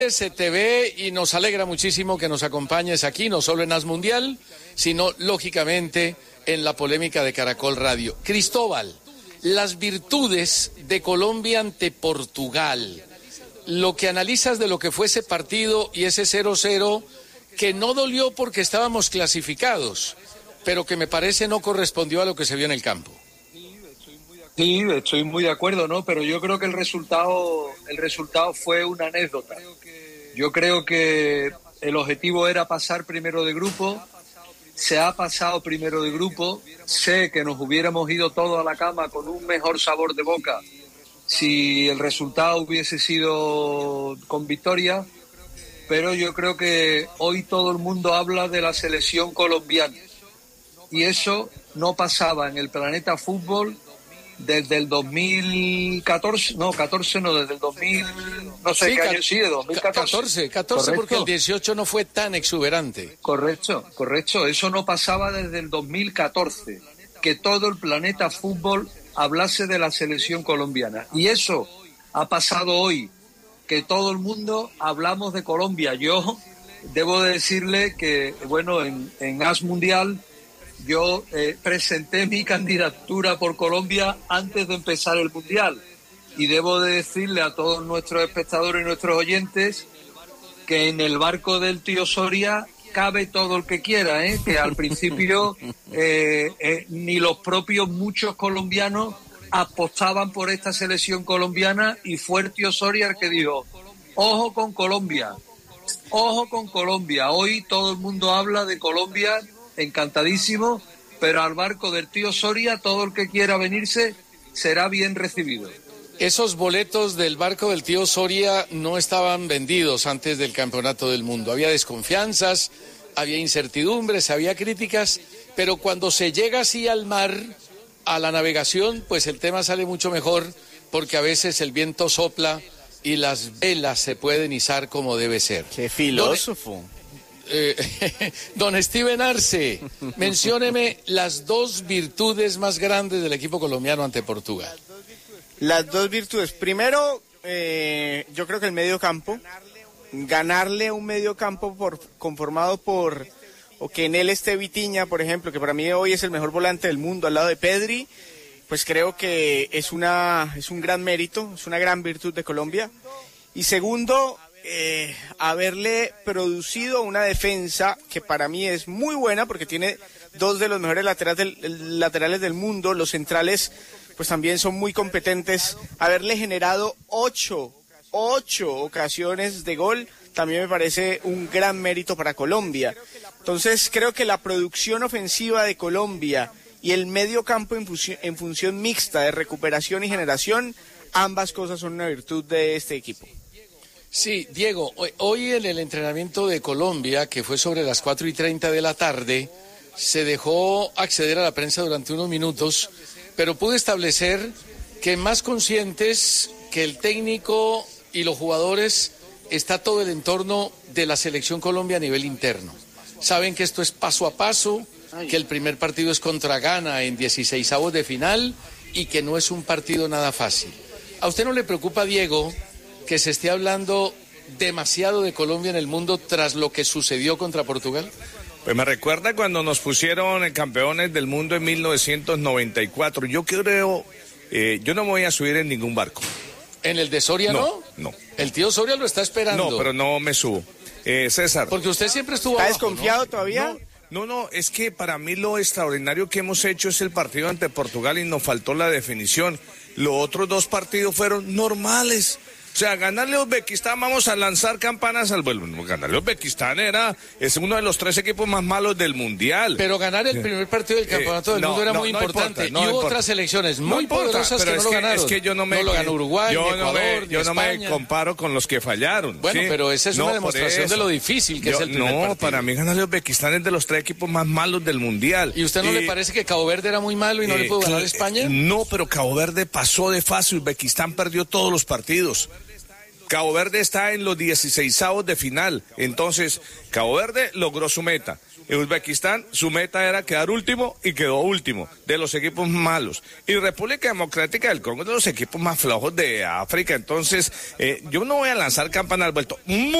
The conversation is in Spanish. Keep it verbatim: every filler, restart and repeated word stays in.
Se te ve y nos alegra muchísimo que nos acompañes aquí, no solo en As Mundial, sino lógicamente en la polémica de Caracol Radio. Cristóbal, las virtudes de Colombia ante Portugal, lo que analizas de lo que fue ese partido y ese cero cero, que no dolió porque estábamos clasificados, pero que me parece no correspondió a lo que se vio en el campo. Sí, estoy muy de acuerdo, ¿no? Pero yo creo que el resultado, el resultado fue una anécdota. Yo creo que el objetivo era pasar primero de grupo, se ha pasado primero de grupo, sé que nos hubiéramos ido todos a la cama con un mejor sabor de boca si el resultado hubiese sido con victoria, pero yo creo que hoy todo el mundo habla de la selección colombiana y eso no pasaba en el planeta fútbol desde el dos mil catorce, no, catorce no, desde el dos mil, no sé sí, qué año sigue, dos mil catorce. catorce, catorce porque el dieciocho no fue tan exuberante. Correcto, correcto, eso no pasaba desde el dos mil catorce, que todo el planeta fútbol hablase de la selección colombiana. Y eso ha pasado hoy, que todo el mundo hablamos de Colombia. Yo debo de decirle que, bueno, en, en As Mundial yo eh, presenté mi candidatura por Colombia antes de empezar el Mundial y debo de decirle a todos nuestros espectadores y nuestros oyentes que en el barco del tío Soria cabe todo el que quiera, ¿eh? Que al principio eh, eh, ni los propios muchos colombianos apostaban por esta selección colombiana y fue el tío Soria el que dijo, ojo con Colombia, ojo con Colombia. Hoy todo el mundo habla de Colombia, encantadísimo, pero al barco del tío Soria todo el que quiera venirse será bien recibido. Esos boletos del barco del tío Soria no estaban vendidos antes del Campeonato del Mundo. Había desconfianzas, había incertidumbres, había críticas, pero cuando se llega así al mar, a la navegación, pues el tema sale mucho mejor, porque a veces el viento sopla y las velas se pueden izar como debe ser. ¡Qué filósofo! Don, eh, don Steven Arce, mencióneme las dos virtudes más grandes del equipo colombiano ante Portugal. Las dos virtudes. Primero, eh, yo creo que el medio campo, ganarle un medio campo por, conformado por, o que en él esté Vitinha, por ejemplo, que para mí hoy es el mejor volante del mundo, al lado de Pedri, pues creo que es una, es un gran mérito, es una gran virtud de Colombia. Y segundo, eh, haberle producido una defensa que para mí es muy buena, porque tiene dos de los mejores laterales del, laterales del mundo, los centrales pues también son muy competentes. Haberle generado ocho, ocho ocasiones de gol también me parece un gran mérito para Colombia. Entonces creo que la producción ofensiva de Colombia y el medio campo en función, en función mixta de recuperación y generación, ambas cosas son una virtud de este equipo. Sí, Diego, hoy, hoy en el entrenamiento de Colombia, que fue sobre las cuatro y treinta de la tarde, se dejó acceder a la prensa durante unos minutos, pero pude establecer que más conscientes que el técnico y los jugadores está todo el entorno de la selección Colombia a nivel interno. Saben que esto es paso a paso, que el primer partido es contra Ghana en dieciseisavos de final y que no es un partido nada fácil. ¿A usted no le preocupa, Diego, que se esté hablando demasiado de Colombia en el mundo tras lo que sucedió contra Portugal? Pues me recuerda cuando nos pusieron campeones del mundo en mil novecientos noventa y cuatro. Yo creo, eh, yo no me voy a subir en ningún barco. ¿En el de Soria no? No, no. El tío Soria lo está esperando. No, pero no me subo. Eh, César. Porque usted siempre estuvo ¿Está abajo, desconfiado ¿no? todavía? No, no, no, es que para mí lo extraordinario que hemos hecho es el partido ante Portugal y nos faltó la definición. Los otros dos partidos fueron normales. O sea, ganarle a Uzbekistán, vamos a lanzar campanas al vuelo. Ganarle a Uzbekistán era, es uno de los tres equipos más malos del Mundial. Pero ganar el primer partido del Campeonato eh, del no, Mundo era no, muy no importante. Importa, no y hubo importa. Otras selecciones muy no importa, poderosas que no lo que, ganaron. Es que yo no me... No lo ganó Uruguay, yo ni Ecuador, no me, ni Yo no España. me comparo con los que fallaron. Bueno, ¿sí? pero esa es no, una demostración de lo difícil que yo, es el primer no, partido. No, para mí ganarle a Uzbekistán es de los tres equipos más malos del Mundial. ¿Y usted no y, le parece que Cabo Verde era muy malo y no eh, le pudo ganar a España? No, pero Cabo Verde pasó de fase. Uzbekistán perdió todos los partidos. Cabo Verde está en los dieciseisavos de final. Entonces, Cabo Verde logró su meta. Uzbekistán, su meta era quedar último y quedó último, de los equipos malos. Y República Democrática del Congo, de los equipos más flojos de África. Entonces, eh, yo no voy a lanzar campana al vuelto.